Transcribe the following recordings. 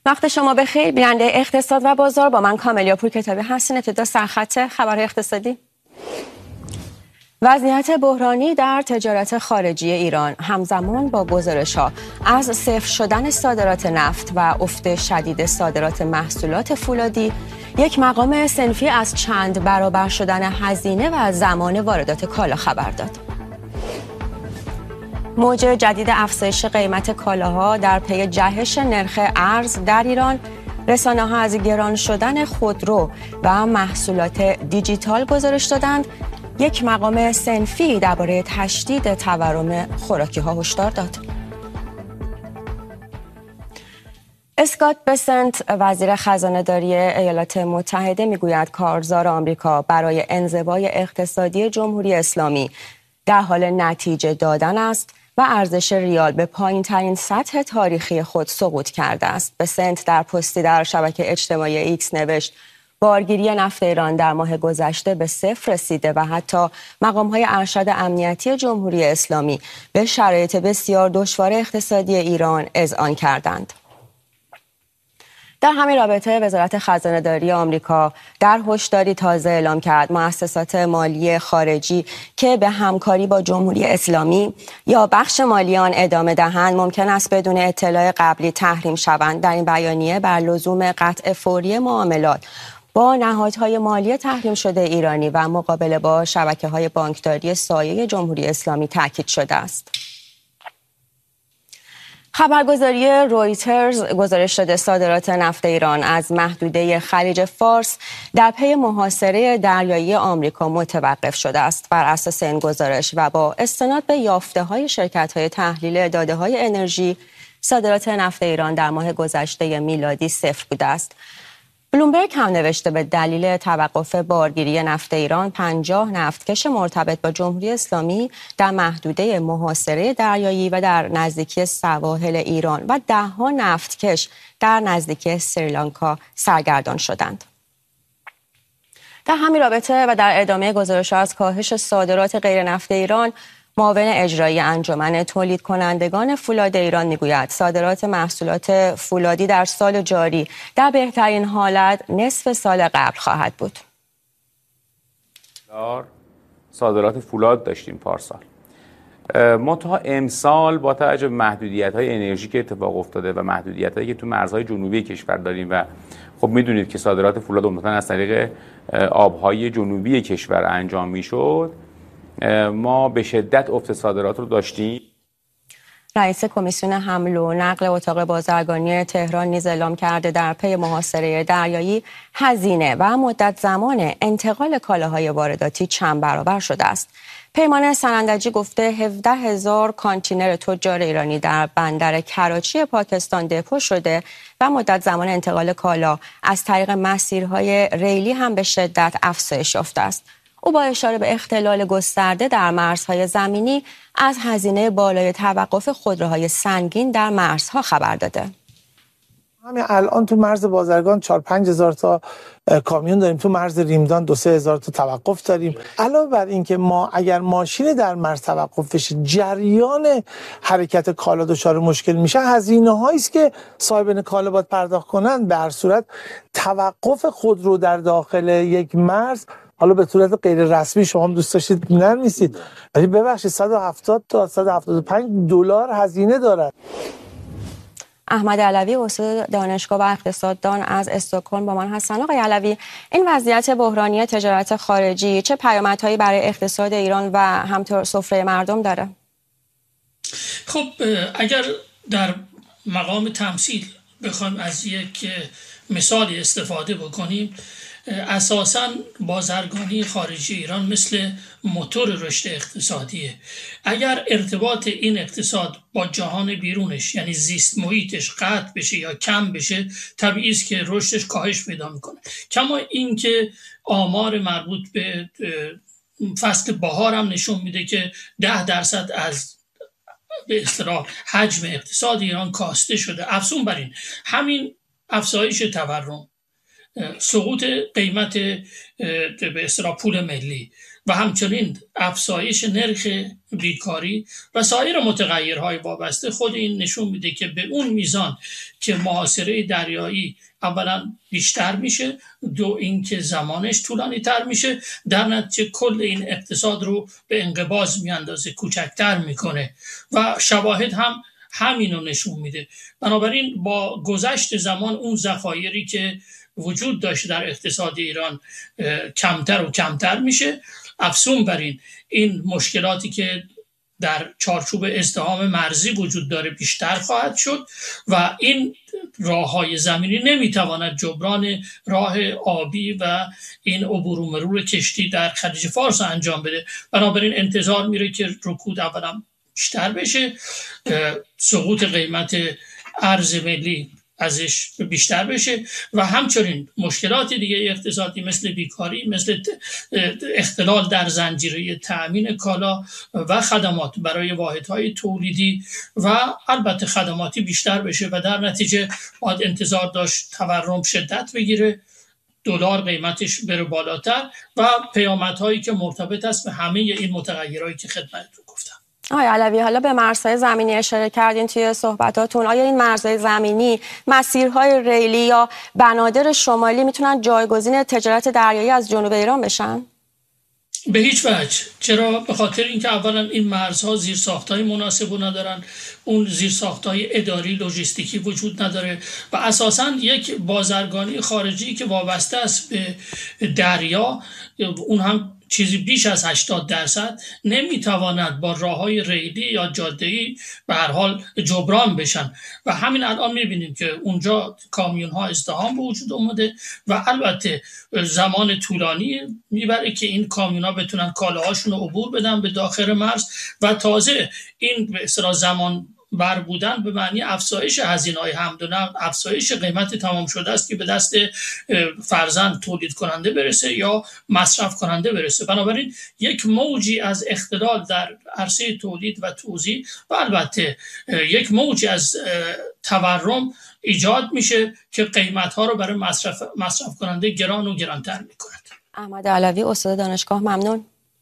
وقت شما بخیر. بیننده اقتصاد و بازار با من کاملیا پورکتابی هستین. ابتدا سرخط خبرهای اقتصادی. وضعیت بحرانی در تجارت خارجی ایران همزمان با گزارش‌ها از صفر شدن صادرات نفت و افت شدید صادرات محصولات فولادی یک مقام صنفی از چند برابر شدن هزینه و زمان واردات کالا خبر داد. موج جدید افزایش قیمت کالاها در پی جهش نرخ ارز در ایران، رسانه‌ها از گران شدن خودرو و محصولات دیجیتال گزارش دادند. یک مقام صنفی درباره تشدید تورم خوراکی‌ها هشدار داد. اسکات بسنت وزیر خزانه‌داری ایالات متحده میگوید کارزار آمریکا برای انزوای اقتصادی جمهوری اسلامی در حال نتیجه دادن است و ارزش ریال به پایین‌ترین سطح تاریخی خود سقوط کرده است. بسنت در پستی در شبکه اجتماعی ایکس نوشت بارگیری نفت ایران در ماه گذشته به صفر رسیده و حتی مقام‌های ارشد امنیتی جمهوری اسلامی به شرایط بسیار دشوار اقتصادی ایران اذعان کردند. در همین رابطه وزارت خزانه‌داری آمریکا در هشداری تازه اعلام کرد مؤسسات مالی خارجی که به همکاری با جمهوری اسلامی یا بخش مالی آن ادامه دهند ممکن است بدون اطلاع قبلی تحریم شوند. در این بیانیه بر لزوم قطع فوری معاملات با نهادهای مالی تحریم شده ایرانی و مقابله با شبکه‌های بانکداری سایه جمهوری اسلامی تاکید شده است. خبرگزاری رویترز گزارش داده صادرات نفت ایران از محدوده خلیج فارس در پی محاصره دریایی آمریکا متوقف شده است. بر اساس این گزارش و با استناد به یافته‌های شرکت‌های تحلیل داده‌های انرژی، صادرات نفت ایران در ماه گذشته میلادی صفر بوده است. بلومبرگ هم نوشته به دلیل توقف بارگیری نفت ایران 50 نفتکش مرتبط با جمهوری اسلامی در محدوده محاصره دریایی و در نزدیکی سواحل ایران و 10 نفتکش در نزدیکی سریلانکا سرگردان شدند. در همین رابطه و در ادامه گزارش از کاهش صادرات غیر نفت ایران، معاون اجرایی انجمن تولید کنندگان فولاد ایران میگوید صادرات محصولات فولادی در سال جاری در بهترین حالت نصف سال قبل خواهد بود. صادرات فولاد داشتیم پارسال. منتها امسال با توجه به محدودیت‌های انرژی که اتفاق افتاده و محدودیت‌هایی که تو مرزهای جنوبی کشور داریم و خب میدونید که صادرات فولاد عمدتاً از طریق آبهای جنوبی کشور انجام میشد، ما به شدت افت صادرات رو داشتیم. رئیس کمیسیون حمل و نقل اتاق بازرگانی تهران نیز اعلام کرده در پی محاصره دریایی هزینه و مدت زمان انتقال کالاهای وارداتی چند برابر شده است. پیمان سنندجی گفته 17,000 کانتینر تجار ایرانی در بندر کراچی پاکستان دپو شده و مدت زمان انتقال کالا از طریق مسیرهای ریلی هم به شدت افزایش یافته است. او با اشاره به اختلال گسترده در مرزهای زمینی از هزینه بالای توقف خودروهای سنگین در مرزها خبر داده. همین الان تو مرز بازرگان 4-5 هزار تا کامیون داریم، تو مرز ریمدان 2-3 هزار تا توقف داریم. علاوه بر این که ما اگر ماشین در مرز توقف بشه جریان حرکت کالا دچار مشکل میشه، هزینه‌هایی است که صاحبان کالا باید پرداخت کنند. به هر صورت توقف خودرو در داخل یک مرز، حالا به صورت غیر رسمی شما هم دوست داشتید نرمیسید، ولی ببخشید 170 تا 175 دلار هزینه دارد. احمد علوی استاد دانشگاه و اقتصاددان از استکهلم با من هستن. آقای علوی، این وضعیت بحرانی تجارت خارجی چه پیامدهایی برای اقتصاد ایران و همطور سفره مردم داره؟ خب اگر در مقام تمثیل بخوایم از یک مثالی استفاده بکنیم، اساساً بازرگانی خارجی ایران مثل موتور رشد اقتصادیه. اگر ارتباط این اقتصاد با جهان بیرونش یعنی زیست محیطش قطع بشه یا کم بشه، طبیعی است که رشدش کاهش پیدا میکنه. کما اینکه آمار مربوط به فصل بهار هم نشون میده که 10% از به اصطلاح حجم اقتصاد ایران کاسته شده. افزون بر این، همین افزایش تورم، سقوط قیمت به اصطلاح پول ملی و همچنین افزایش نرخ بیکاری و سایر متغیرهای وابسته، خود این نشون میده که به اون میزان که محاصره دریایی اولا بیشتر میشه، دو اینکه زمانش طولانی تر میشه، در نتیجه کل این اقتصاد رو به انقباض میاندازه، کوچکتر میکنه و شواهد هم همینو نشون میده. بنابراین با گذشت زمان اون ذخایری که وجود داشته در اقتصاد ایران کمتر و کمتر میشه. افزون بر این مشکلاتی که در چارچوب ازدحام مرزی وجود داره بیشتر خواهد شد و این راههای زمینی نمیتواند جبران راه آبی و این عبور و مرور کشتی در خلیج فارس انجام بده. بنابراین انتظار میره که رکود اولا بیشتر بشه، سقوط قیمت ارز ملی ازش بیشتر بشه و همچنین مشکلات دیگه اقتصادی مثل بیکاری، مثل اختلال در زنجیره تأمین کالا و خدمات برای واحدهای تولیدی و البته خدماتی بیشتر بشه و در نتیجه باید انتظار داشت تورم شدت بگیره، دلار قیمتش بره بالاتر و پیامدهایی که مرتبط است به همه این متغیرهایی که خدمتتون گفتم. آقای علوی، حالا به مرزهای زمینی اشاره کردین توی صحبتاتون. آیا این مرزهای زمینی، مسیرهای ریلی یا بنادر شمالی میتونن جایگزین تجارت دریایی از جنوب ایران بشن؟ به هیچ وجه. چرا؟ به خاطر اینکه اولا این مرزها زیرساختهای مناسب ندارن، اون زیرساختهای اداری لوجستیکی وجود نداره و اساساً یک بازرگانی خارجی که وابسته است به دریا، اون هم چیزی بیش از 80% نمیتواند با راههای ریلی یا جاده‌ای به هر حال جبران بشن و همین الان میبینیم که اونجا کامیون ها ازدحام به وجود اومده و البته زمان طولانی میبره که این کامیون ها بتونن کالاهاشون رو عبور بدن به داخل مرز و تازه این به اصطلاح زمان بر بودن به معنی افزایش هزینه‌های حمل و نقل، افزایش قیمت تمام شده است که به دست فرزند تولید کننده برسه یا مصرف کننده برسه. بنابراین یک موجی از اختلال در عرصه تولید و توزیع و البته یک موجی از تورم ایجاد میشه که قیمت‌ها رو برای مصرف کننده گران و گرانتر می‌کند. احمد علوی، استاد دانشگاه، ممنون.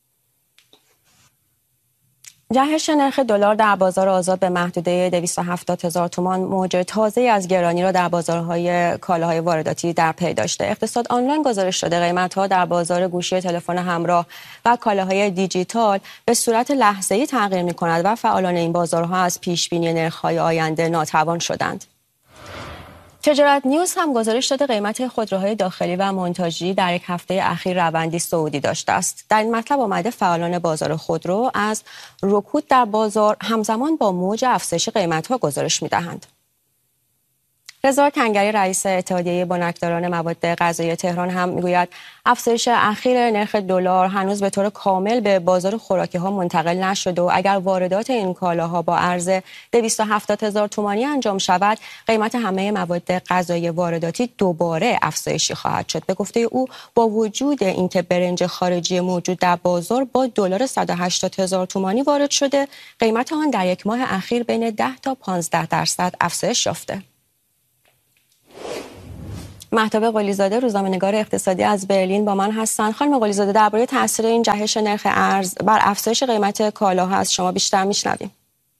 جهش نرخ دلار در بازار آزاد به محدوده 270,000 تومان موج تازه از گرانی را در بازارهای کالاهای وارداتی در پی داشته. اقتصاد آنلاین گزارش داده قیمت‌ها در بازار گوشی تلفن همراه و کالاهای دیجیتال به صورت لحظه‌ای تغییر می‌کند و فعالان این بازارها از پیش‌بینی نرخ‌های آینده ناتوان شدند. تجارت نیوز هم گزارش داده قیمت خودروهای داخلی و مونتاژی در یک هفته اخیر روندی صعودی داشته است. در این مطلب آمده فعالان بازار خودرو از رکود در بازار همزمان با موج افزایش قیمت‌ها گزارش می‌دهند. رضا کنگری، رئیس اتحادیه بنکداران مواد غذایی تهران، هم میگوید افزایش اخیر نرخ دلار هنوز به طور کامل به بازار خوراکی‌ها منتقل نشده و اگر واردات این کالاها با ارز 270,000 تومانی انجام شود، قیمت همه مواد غذایی وارداتی دوباره افزایشی خواهد شد. به گفته او، با وجود اینکه برنج خارجی موجود در بازار با دلار 180,000 تومانی وارد شده، قیمت آن در یک ماه اخیر بین 10 تا 15% افزایش یافته. مهتاب قلیزاده، روزنامه‌نگار اقتصادی از برلین با من هستند. خانم قلیزاده، درباره تاثیر این جهش نرخ ارز بر افزایش قیمت کالاها از شما بیشتر میشنویم.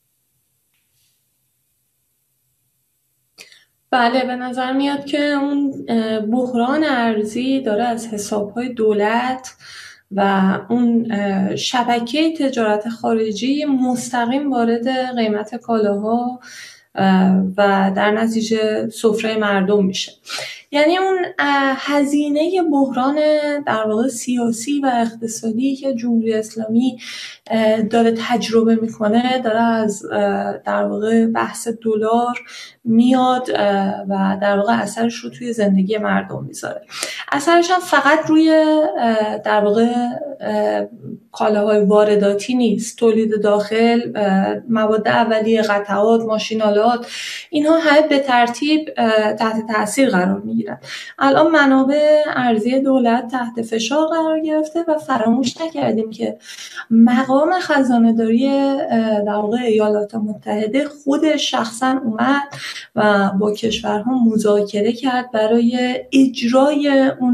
بله، به نظر میاد که اون بحران ارزی داره از حسابهای دولت و اون شبکه تجارت خارجی مستقیم وارد قیمت کالاها و در نتیجه سفره مردم میشه. یعنی اون هزینه بحران در واقع سیاسی و اقتصادی که جمهوری اسلامی داره تجربه میکنه داره از در واقع بحث دلار میاد و در واقع اثرش رو توی زندگی مردم میذاره. اثرش هم فقط روی در واقع کالاهای وارداتی نیست، تولید داخل، مواد اولیه، قطعات، ماشین‌آلات، اینها همه به ترتیب تحت تاثیر قرار میگیرن. الان منابع ارزی دولت تحت فشار قرار گرفته و فراموش نکردیم که مقام خزانه‌داری در واقع ایالات متحده خود شخصا اومد و با کشورها مذاکره کرد برای اجرای اون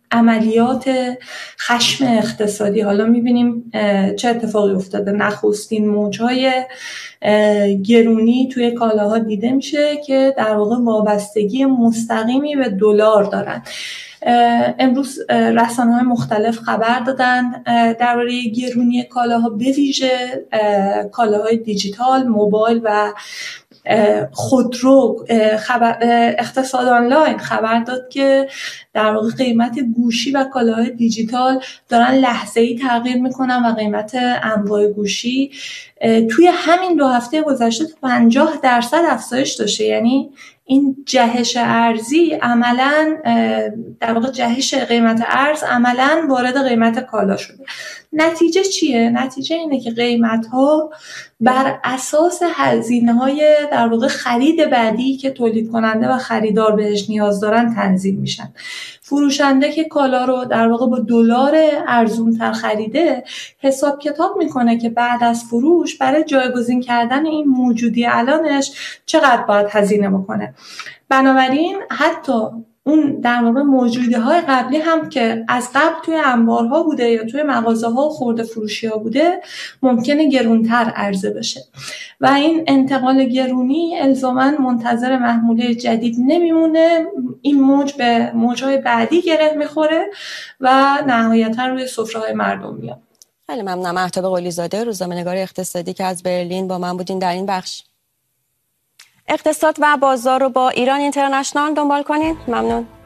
عملیات خشم اقتصادی. حالا میبینیم چه اتفاقی افتاده. نخستین موجهای گرونی توی کالاها دیده میشه که در واقع وابستگی مستقیمی به دلار دارن. امروز رسانه‌های مختلف خبر دادن درباره گرونی کالاها، به ویژه کالاهای دیجیتال، موبایل و خودرو. اقتصاد آنلاین خبر داد که در واقع قیمت گوشی و کالاهای دیجیتال دارن لحظه‌ای تغییر میکنن و قیمت انواع گوشی توی همین 2 هفته گذشته 50% افزایش داشته. یعنی این جهش ارزی عملاً در واقع جهش قیمت ارز عملاً وارد قیمت کالا شده. نتیجه چیه؟ نتیجه اینه که قیمت‌ها بر اساس هزینه‌های در واقع خرید بعدی که تولید کننده و خریدار بهش نیاز دارن تنظیم میشن. فروشنده که کالا رو در واقع با دلار ارزون‌تر خریده، حساب کتاب میکنه که بعد از فروش برای جایگزین کردن این موجودی الانش چقدر باید هزینه بکنه. بنابراین حتی اون در واقع موجودی‌های قبلی هم که از قبل توی انبارها بوده یا توی مغازه‌ها و خرده فروشی‌ها بوده ممکنه گرونتر عرضه بشه و این انتقال گرونی الزاماً منتظر محموله جدید نمیمونه. این موج به موج‌های بعدی گره میخوره و نهایتاً روی سفره‌های مردم میاد. خیلی ممنونم. مهتاب قلی‌زاده، روزنامه‌نگار اقتصادی که از برلین با من بودین در این بخش. اقتصاد و بازار رو با ایران اینترنشنال دنبال کنید. ممنون.